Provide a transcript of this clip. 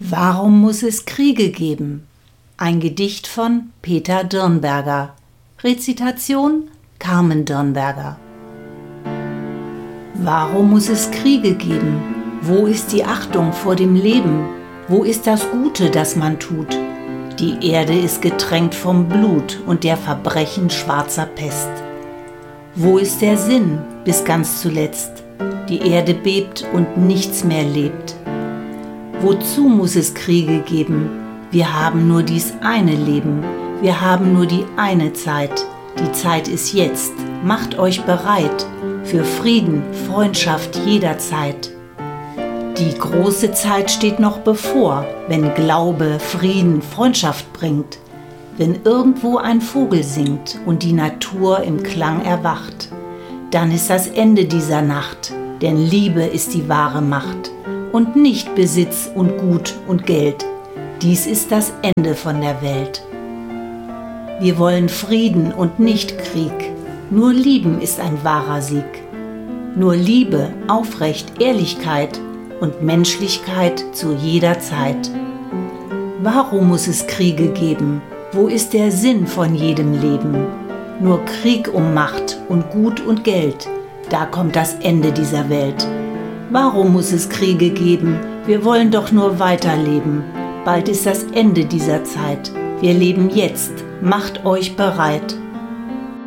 Warum muss es Kriege geben? Ein Gedicht von Peter Dirnberger. Rezitation Carmen Dirnberger. Warum muss es Kriege geben? Wo ist die Achtung vor dem Leben? Wo ist das Gute, das man tut? Die Erde ist getränkt vom Blut und der Verbrechen schwarzer Pest. Wo ist der Sinn, bis ganz zuletzt? Die Erde bebt und nichts mehr lebt. Wozu muss es Kriege geben? Wir haben nur dies eine Leben, wir haben nur die eine Zeit. Die Zeit ist jetzt, macht euch bereit für Frieden, Freundschaft jederzeit. Die große Zeit steht noch bevor, wenn Glaube, Frieden, Freundschaft bringt. Wenn irgendwo ein Vogel singt und die Natur im Klang erwacht, dann ist das Ende dieser Nacht, denn Liebe ist die wahre Macht und nicht Besitz und Gut und Geld. Dies ist das Ende von der Welt. Wir wollen Frieden und nicht Krieg. Nur Lieben ist ein wahrer Sieg. Nur Liebe, Aufrecht, Ehrlichkeit und Menschlichkeit zu jeder Zeit. Warum muss es Kriege geben? Wo ist der Sinn von jedem Leben? Nur Krieg um Macht und Gut und Geld. Da kommt das Ende dieser Welt. Warum muss es Kriege geben? Wir wollen doch nur weiterleben. Bald ist das Ende dieser Zeit. Wir leben jetzt. Macht euch bereit.